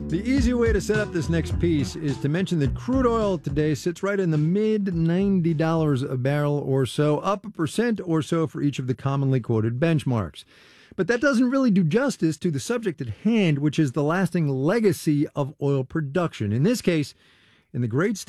The easy way to set up this next piece is to mention that crude oil today sits right in the mid $90 a barrel or so, up 1% or so for each of the commonly quoted benchmarks. But that doesn't really do justice to the subject at hand, which is the lasting legacy of oil production. In this case, in the great